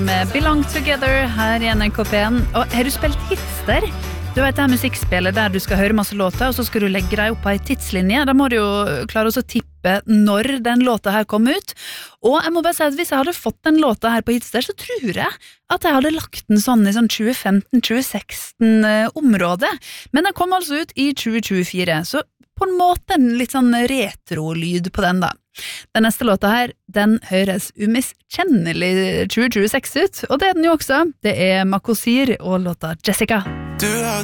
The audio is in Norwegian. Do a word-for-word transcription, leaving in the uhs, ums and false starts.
med Belong Together her i N R K P en. Og har du spilt hits der? Du vet det her musikkspillet der du skal høre masse låter, og så skal du legge deg opp på en tidslinje. Da må du jo klare å tippe når den låta her kom ut. Og jeg må bare si at hvis jeg hadde fått den låta her på hits der, så tror jeg at jeg hadde lagt den sånn i sånn tjue femten tjue seksten området. Men den kom altså ut i tjue tjuefire, så på en måte en litt sånn retro-lyd på den da. Den neste låta her, den høres umiskjennelig tjue tjueseks ut, og det er den jo også. Det er Makosir og låta Jessica. Du har